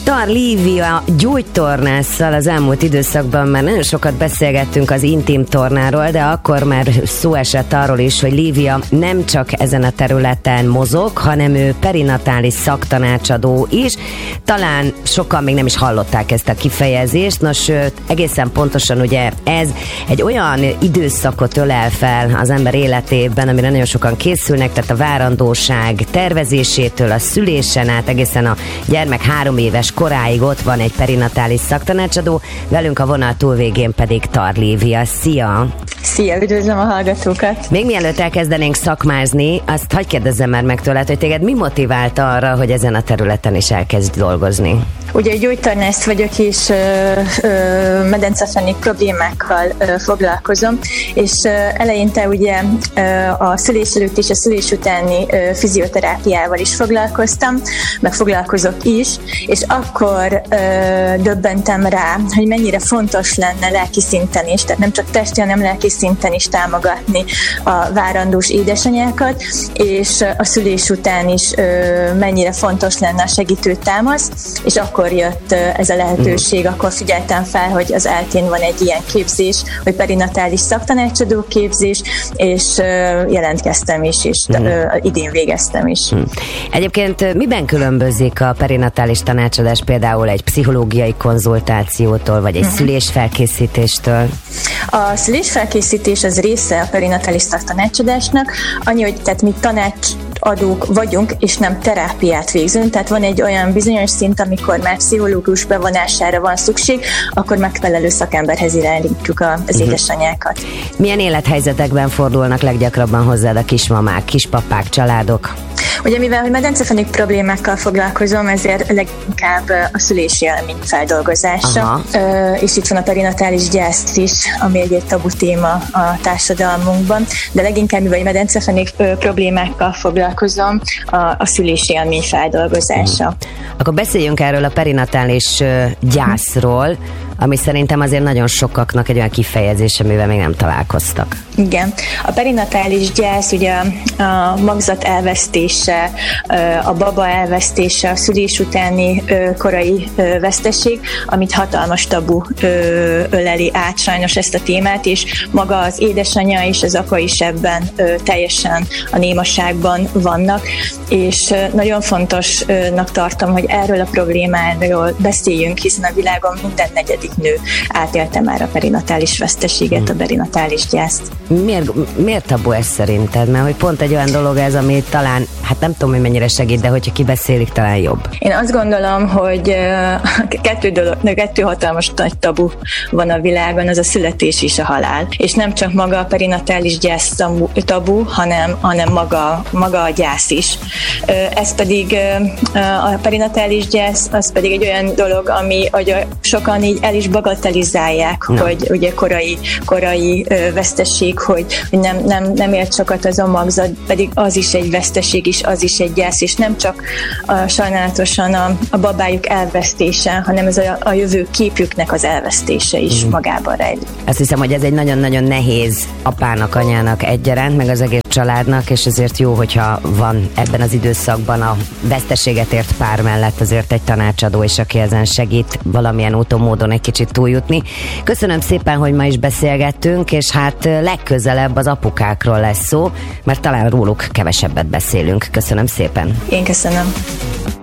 Tar Lívia gyógytornásszal az elmúlt időszakban már nagyon sokat beszélgettünk az intim tornáról, de akkor már szó esett arról is, hogy Lívia nem csak ezen a területen mozog, hanem ő perinatális szaktanácsadó is. Talán sokan még nem is hallották ezt a kifejezést, nos, egészen pontosan ugye ez egy olyan időszakot ölel fel az ember életében, amire nagyon sokan készülnek, tehát a várandóság tervezésétől a szülésen át egészen a gyermek 3 éves koráig ott van egy perinatális szaktanácsadó, velünk a vonal túlvégén pedig Tar Lívia. Szia! Szia, üdvözlöm a hallgatókat! Még mielőtt elkezdenénk szakmázni, azt hadd kérdezzem már meg tőled, hogy téged mi motiválta arra, hogy ezen a területen is elkezd dolgozni? Ugye gyógytornász vagyok, és medencefenék problémákkal foglalkozom, és eleinte ugye a szülés előtt és a szülés utáni fizioterápiával is foglalkoztam, meg foglalkozok is, és akkor döbbentem rá, hogy mennyire fontos lenne lelki szinten is, tehát nem csak testi, hanem lelki szinten is támogatni a várandós édesanyákat, és a szülés után is mennyire fontos lenne a segítő támasz, és akkor jött ez a lehetőség, akkor figyeltem fel, hogy az ELTÉn van egy ilyen képzés, hogy perinatális szaktanácsadó képzés, és jelentkeztem is, és idén végeztem is. Egyébként miben különbözik a perinatális tanácsadás például egy pszichológiai konzultációtól, vagy egy szülésfelkészítéstől? A szülésfelkészítés az része a perinatális szaktanácsadásnak, annyi, hogy tehát mi tanácsadók vagyunk, és nem terápiát végzünk, tehát van egy olyan bizonyos szint, amikor már pszichológus bevonására van szükség, akkor megfelelő szakemberhez irányítjuk az édesanyákat. Milyen élethelyzetekben fordulnak leggyakrabban hozzád a kismamák, kispapák, családok? Ugye mivel, hogy medencefenék problémákkal foglalkozom, ezért leginkább a szülési élmény feldolgozása. És itt van a perinatális gyász is, ami egy tabu téma a társadalmunkban, de leginkább mivel medencefenék problémákkal foglalkozom, a szülési élmény feldolgozása. Akkor beszéljünk erről a perinatális gyászról, ami szerintem azért nagyon sokaknak egy olyan kifejezés, amivel még nem találkoztak. Igen. A perinatális gyász ugye a magzat elvesztése, a baba elvesztése, a szülés utáni korai veszteség, amit hatalmas tabu öleli át sajnos ezt a témát, és maga az édesanyja és az apa is ebben teljesen a némaságban vannak, és nagyon fontosnak tartom, hogy erről a problémáról beszéljünk, hiszen a világon minden negyedik nő átélte már a perinatális veszteséget, a perinatális gyászt. Miért tabu ez szerinted? Mert hogy pont egy olyan dolog ez, ami talán, hát nem tudom, hogy mennyire segít, de hogyha kibeszélik, talán jobb. Én azt gondolom, hogy kettő hatalmas nagy tabu van a világon, az a születés és a halál. És nem csak maga a perinatális gyász tabu, hanem maga a gyász is. Ez pedig a perinatális gyász, az pedig egy olyan dolog, ami sokan így el is bagatelizálják, hogy ugye korai veszteség, hogy nem ért sokat az a magzat, pedig az is egy veszteség is, az is egy gyász, és nem csak sajnálatosan a babájuk elvesztése, hanem ez a jövő képüknek az elvesztése is magában rejlik. Azt hiszem, hogy ez egy nagyon-nagyon nehéz apának, anyának egyaránt, meg az egész családnak, és ezért jó, hogyha van ebben az időszakban a veszteséget ért pár mellett azért egy tanácsadó is, aki ezen segít valamilyen úton, módon egy kicsit túljutni. Köszönöm szépen, hogy ma is beszélgettünk, és hát legközelebb az apukákról lesz szó, mert talán róluk kevesebbet beszélünk. Köszönöm szépen. Én köszönöm.